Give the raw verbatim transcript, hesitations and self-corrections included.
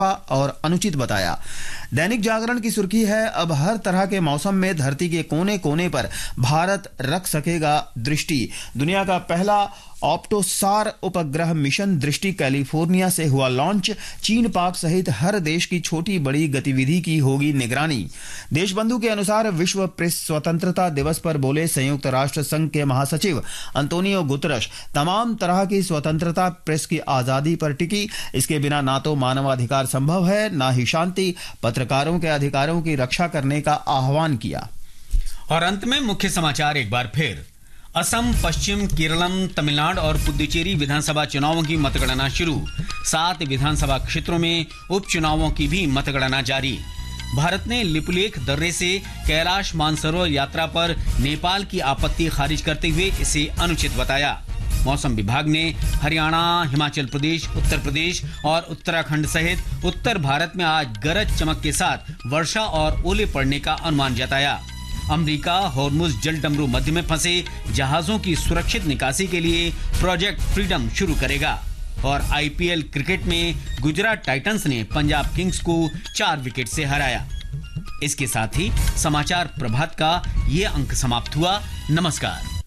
और अनुचित बताया। दैनिक जागरण की सुर्खी है, अब हर तरह के मौसम में धरती के कोने कोने पर भारत रख सकेगा दृष्टि। दुनिया का पहला ऑप्टोसार उपग्रह मिशन दृष्टि कैलिफोर्निया से हुआ लॉन्च। चीन पाक सहित हर देश की छोटी बड़ी गतिविधि की होगी निगरानी। देशबंधु के अनुसार विश्व प्रेस स्वतंत्रता दिवस पर बोले संयुक्त राष्ट्र संघ के महासचिव अंतोनियो गुतरश, तमाम तरह की स्वतंत्रता प्रेस की आजादी पर टिकी। इसके बिना ना तो मानवाधिकार संभव है, ना ही शांति। पत्रकारों के अधिकारों की रक्षा करने का आह्वान किया। और अंत में मुख्य समाचार एक बार फिर। असम, पश्चिम, केरलम, तमिलनाडु और पुडुचेरी विधानसभा चुनावों की मतगणना शुरू। सात विधानसभा क्षेत्रों में उपचुनावों की भी मतगणना जारी। भारत ने लिपुलेख दर्रे से कैलाश मानसरोवर यात्रा पर नेपाल की आपत्ति खारिज करते हुए इसे अनुचित बताया। मौसम विभाग ने हरियाणा, हिमाचल प्रदेश, उत्तर प्रदेश और उत्तराखंड सहित उत्तर भारत में आज गरज चमक के साथ वर्षा और ओले पड़ने का अनुमान जताया। अमेरिका हॉर्मुज जल डमरू मध्य में फंसे जहाजों की सुरक्षित निकासी के लिए प्रोजेक्ट फ्रीडम शुरू करेगा। और आईपीएल क्रिकेट में गुजरात टाइटंस ने पंजाब किंग्स को चार विकेट से हराया। इसके साथ ही समाचार प्रभात का ये अंक समाप्त हुआ। नमस्कार।